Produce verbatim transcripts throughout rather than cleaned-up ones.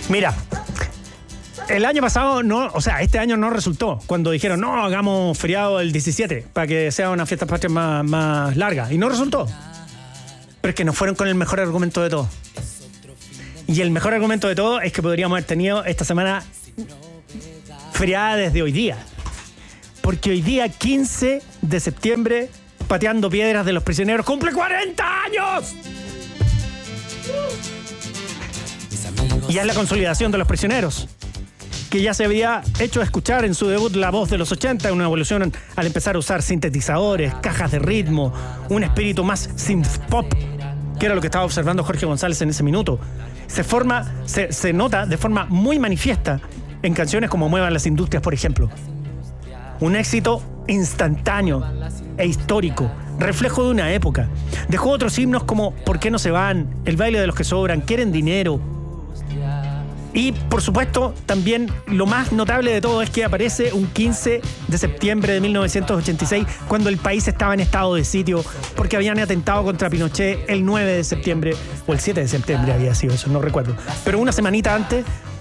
Mira, el año pasado no, o sea, este año no resultó. Cuando dijeron, no, hagamos feriado el diecisiete para que sea una fiesta patria más, más larga. Y no resultó. Pero es que nos fueron con el mejor argumento de todo. Y el mejor argumento de todo es que podríamos haber tenido esta semana feriada desde hoy día. Porque hoy día, quince de septiembre, Pateando Piedras de los Prisioneros cumple cuarenta años. Y es la consolidación de los Prisioneros, que ya se había hecho escuchar en su debut La Voz de los ochenta, una evolución al empezar a usar sintetizadores, cajas de ritmo, un espíritu más synth pop, que era lo que estaba observando Jorge González en ese minuto. Se forma, se, se nota de forma muy manifiesta en canciones como Muevan las Industrias, por ejemplo. Un éxito instantáneo e histórico, reflejo de una época. Dejó otros himnos como ¿Por qué no se van?, El baile de los que sobran, Quieren dinero. Y, por supuesto, también lo más notable de todo es que aparece un quince de septiembre de mil novecientos ochenta y seis, cuando el país estaba en estado de sitio, porque habían atentado contra Pinochet el nueve de septiembre, o el siete de septiembre había sido eso, no recuerdo. Pero una semanita antes,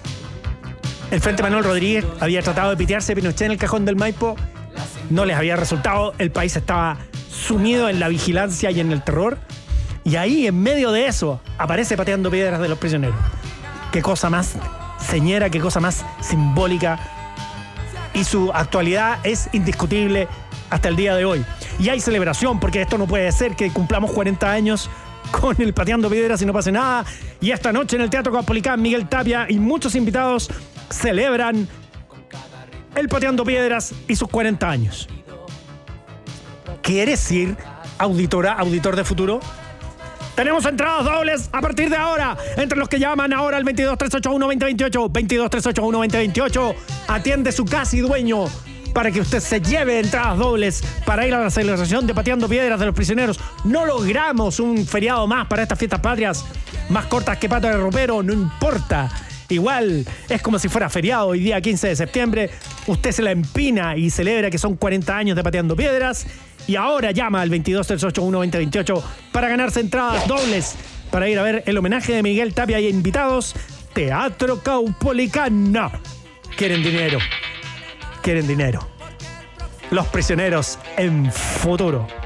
el Frente Manuel Rodríguez había tratado de pitearse a Pinochet en el cajón del Maipo, no les había resultado, el país estaba sumido en la vigilancia y en el terror, y ahí, en medio de eso, aparece Pateando Piedras de los Prisioneros. Qué cosa más señera, qué cosa más simbólica. Y su actualidad es indiscutible hasta el día de hoy. Y hay celebración, porque esto no puede ser que cumplamos cuarenta años con el Pateando Piedras y no pase nada. Y esta noche en el Teatro Caupolicán, Miguel Tapia y muchos invitados celebran el Pateando Piedras y sus cuarenta años. ¿Quieres ir, auditora, auditor de futuro? Tenemos entradas dobles a partir de ahora. Entre los que llaman ahora al veintidós, trescientos ochenta y uno, veinte veintiocho. veintidós, trescientos ochenta y uno, veinte veintiocho. Atiende su casi dueño para que usted se lleve entradas dobles para ir a la celebración de Pateando Piedras de los Prisioneros. No logramos un feriado más para estas fiestas patrias, más cortas que pata de ropero, no importa. Igual es como si fuera feriado hoy día quince de septiembre. Usted se la empina y celebra que son cuarenta años de Pateando Piedras. Y ahora llama al veintidós, trescientos ochenta y uno, veinte veintiocho para ganarse entradas dobles para ir a ver el homenaje de Miguel Tapia y invitados. Teatro Caupolicán. Quieren dinero. Quieren dinero. Los Prisioneros en futuro.